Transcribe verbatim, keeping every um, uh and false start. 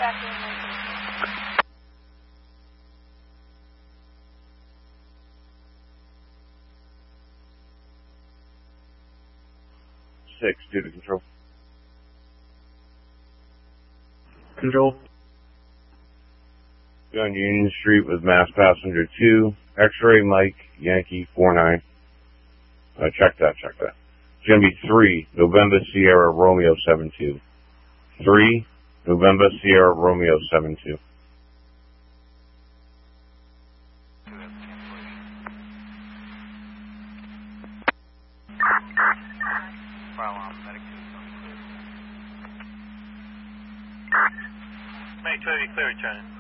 Six, due to control. Control. On Union Street with mass passenger two, X-ray Mike Yankee four nine. Uh, check that, check that. It's going to be three, November Sierra Romeo seven two. three, November Sierra Romeo seven two. May two eighty clear, China.